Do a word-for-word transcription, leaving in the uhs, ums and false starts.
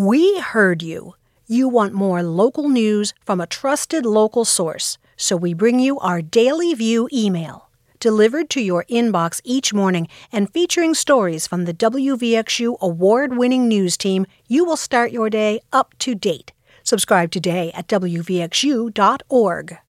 We heard you. You want more local news from a trusted local source, so we bring you our Daily View email. Delivered to your inbox each morning and featuring stories from the W V X U award-winning news team, you will start your day up to date. Subscribe today at W V X U dot org.